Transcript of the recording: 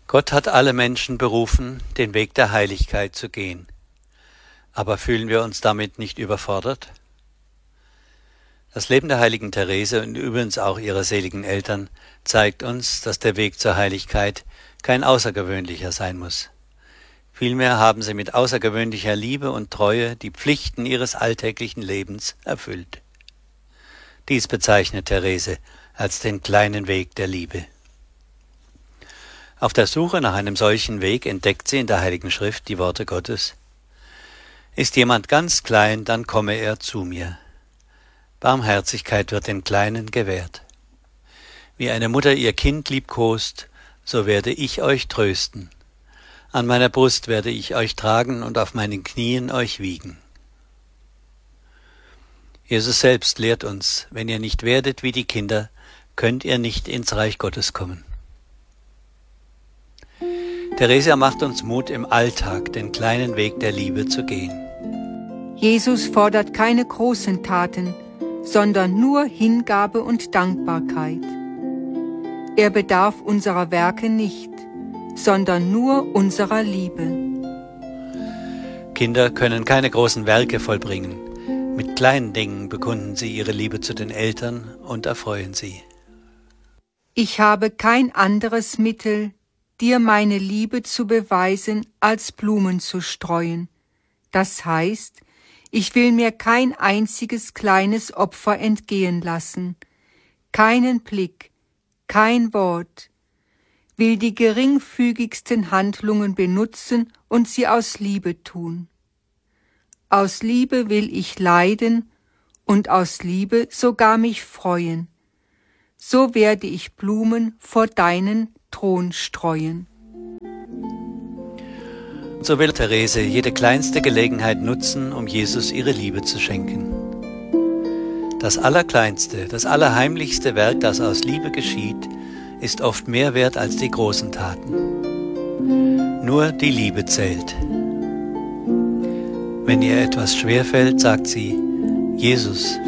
Gott hat alle Menschen berufen, den Weg der Heiligkeit zu gehen. Aber fühlen wir uns damit nicht überfordert? Das Leben der heiligen Therese und übrigens auch ihrer seligen Eltern zeigt uns, dass der Weg zur Heiligkeit kein außergewöhnlicher sein muss. Vielmehr haben sie mit außergewöhnlicher Liebe und Treue die Pflichten ihres alltäglichen Lebens erfüllt. Dies bezeichnet Therese als den kleinen Weg der Liebe. Auf der Suche nach einem solchen Weg entdeckt sie in der Heiligen Schrift die Worte Gottes: Ist jemand ganz klein, dann komme er zu mir. Barmherzigkeit wird den Kleinen gewährt. Wie eine Mutter ihr Kind liebkost, so werde ich euch trösten. An meiner Brust werde ich euch tragen und auf meinen Knien euch wiegen. Jesus selbst lehrt uns: Wenn ihr nicht werdet wie die Kinder, könnt ihr nicht ins Reich Gottes kommen. Theresia macht uns Mut, im Alltag den kleinen Weg der Liebe zu gehen. Jesus fordert keine großen Taten, sondern nur Hingabe und Dankbarkeit. Er bedarf unserer Werke nicht, sondern nur unserer Liebe. Kinder können keine großen Werke vollbringen. Mit kleinen Dingen bekunden sie ihre Liebe zu den Eltern und erfreuen sie. Ich habe kein anderes Mittel, dir meine Liebe zu beweisen, als Blumen zu streuen. Das heißt, ich will mir kein einziges kleines Opfer entgehen lassen, keinen Blick, kein Wort, will die geringfügigsten Handlungen benutzen und sie aus Liebe tun. Aus Liebe will ich leiden und aus Liebe sogar mich freuen. So werde ich Blumen vor deinen Thron streuen. So will Therese jede kleinste Gelegenheit nutzen, um Jesus ihre Liebe zu schenken. Das allerkleinste, das allerheimlichste Werk, das aus Liebe geschieht, ist oft mehr wert als die großen Taten. Nur die Liebe zählt. Wenn ihr etwas schwerfällt, sagt sie: Jesus,